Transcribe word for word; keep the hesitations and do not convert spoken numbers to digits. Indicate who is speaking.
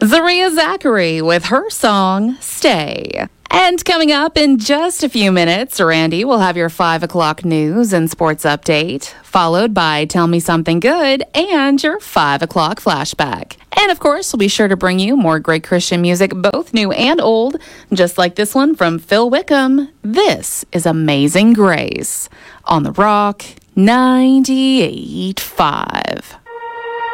Speaker 1: Zaria Zachary with her song, Stay. And coming up in just a few minutes, Randy will have your five o'clock news and sports update, followed by Tell Me Something Good and your five o'clock flashback. And of course, we'll be sure to bring you more great Christian music, both new and old, just like this one from Phil Wickham. This is Amazing Grace on The Rock ninety-eight point five.